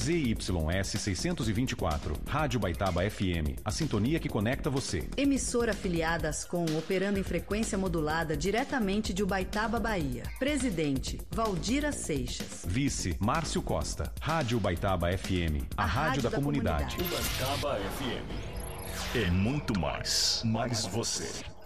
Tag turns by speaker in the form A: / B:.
A: ZYS 624, Rádio Baitaba FM, a sintonia que conecta você.
B: Emissora afiliada à Ascom, operando em frequência modulada diretamente de Ubaitaba, Bahia. Presidente, Valdira Seixas.
A: Vice, Márcio Costa. Rádio Baitaba FM, a rádio da comunidade.
C: Ubaitaba FM. É muito mais você.